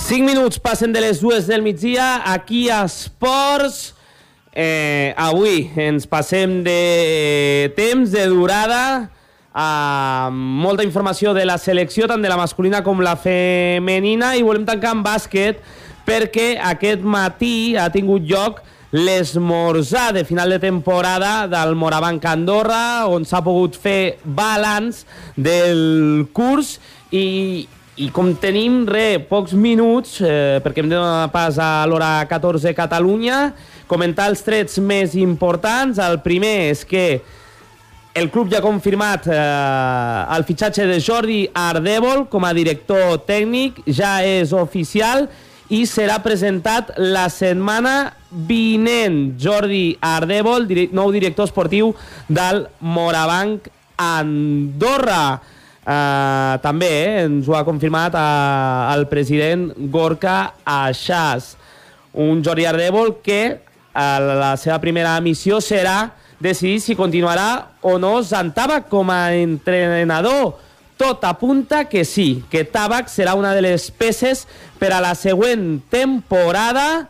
5 minuts passen de les 2 del migdia, aquí a Esports. Avui ens passem de temps, de durada, molta informació de la selecció, tant de la masculina com la femenina, i volem tancar amb bàsquet perquè aquest matí ha tingut lloc l'esmorzar de final de temporada del Morabanc Andorra, on s'ha pogut fer balanç del curs i com tenim pocs minuts, perquè hem de donar pas a l'hora 14 Catalunya, comentar els trets més importants. El primer és que el club ja ha confirmat el fitxatge de Jordi Ardèvol com a director tècnic, ja és oficial i serà presentat la setmana vinent. Jordi Ardèvol, nou director esportiu del Morabanc Andorra. També ens ho ha confirmat el president Gorka Aixàs. Un Jordi Ardèvol que la seva primera missió serà decidir si continuarà o no Jan Tabak com a entrenador. Tot apunta que sí, que Tabak serà una de les peces per a la següent temporada,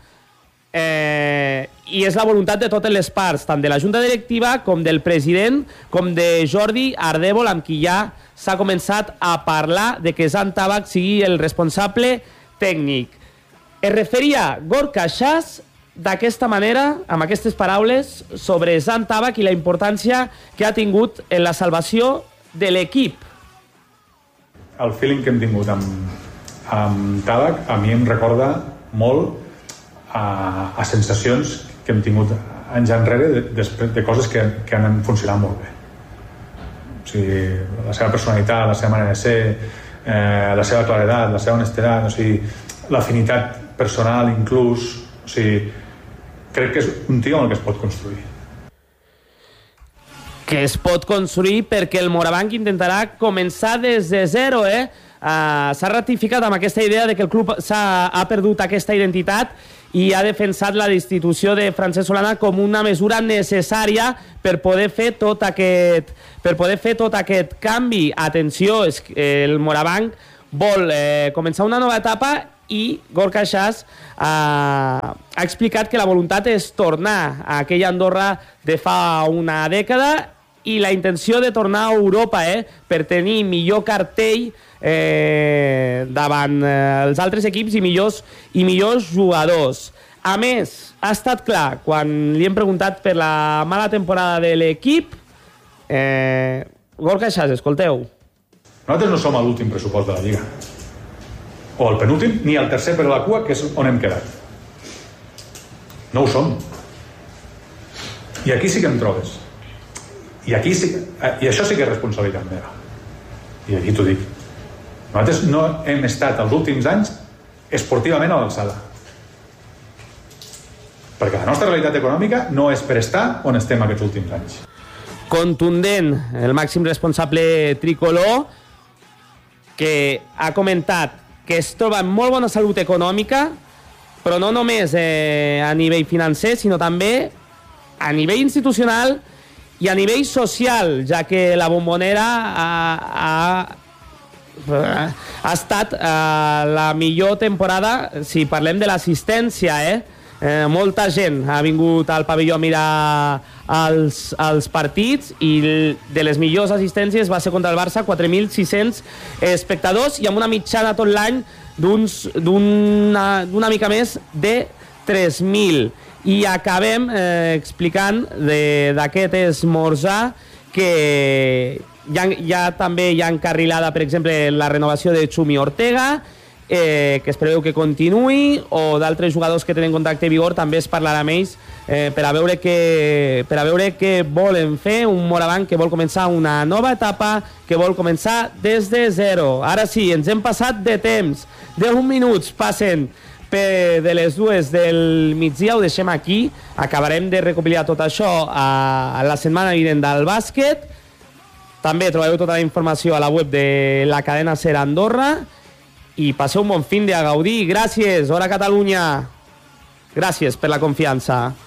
i és la voluntat de totes les parts, tant de la junta directiva com del president, com de Jordi Ardèvol, amb qui ja s'ha començat a parlar de que Jan Tabak sigui el responsable tècnic. Es referia Gorka Aixàs d'aquesta manera, amb aquestes paraules, sobre Jan Tabak i la importància que ha tingut en la salvació de l'equip. El feeling que hem tingut amb Tabak a mi em recorda molt a sensacions que hem tingut anys enrere de coses que han funcionat molt bé. O sigui, la seva personalitat, la seva manera de ser, la seva claredat, la seva honestedat, o sigui, l'afinitat personal inclús, o sigui, crec que és un tio amb el que es pot construir. Que es pot construir perquè el Morabanc intentarà començar des de zero, s'ha ratificat amb aquesta idea de que el club ha perdut aquesta identitat i ha defensat la destitució de Francesc Solana com una mesura necessària per poder fer tot aquest canvi. Atenció, el Morabanc vol començar una nova etapa i Gorka Aixàs ha explicat que la voluntat és tornar a aquella Andorra de fa una dècada i la intenció de tornar a Europa per tenir millor cartell davant els altres equips i millors jugadors. A més, ha estat clar, quan li hem preguntat per la mala temporada de l'equip, Gorka Aixàs, escolteu. Nosaltres no som a l'últim pressupost de la Lliga, o el penúltim, ni el tercer per la cua, que és on hem quedat. No ho som. I aquí sí que em trobes. I això sí que és responsabilitat meva. I aquí t'ho dic. Nosaltres no hem estat els últims anys esportivament a l'alçada. Perquè la nostra realitat econòmica no és per estar on estem aquests últims anys. Contundent, el màxim responsable tricolor, que ha comentat que es troba en molt bona salut econòmica, però no només a nivell financer, sinó també a nivell institucional i a nivell social, ja que la Bombonera ha estat la millor temporada, si parlem de l'assistència, molta gent ha vingut al pavelló a mirar els partits i de les millors assistències va ser contra el Barça, 4.600 espectadors i amb una mitjana tot l'any d'una mica més de 3.000. I acabem explicant d'aquest esmorzar que ja també hi ha encarrilada, per exemple, la renovació de Xumi Ortega, que es preveu que continuï, o d'altres jugadors que tenen contracte vigor, també es parlarà amb ells per a veure què volen fer. Un Morabanc que vol començar una nova etapa, que vol començar des de zero. Ara sí, ens hem passat de temps. 10 minuts passen de les 2 del migdia, ho deixem aquí. Acabarem de recopilar tot això a la setmana vinent del bàsquet. També trobareu tota la informació a la web de la cadena SER Andorra i passeu un bon fin de a gaudir. Gràcies, Hora Catalunya. Gràcies per la confiança.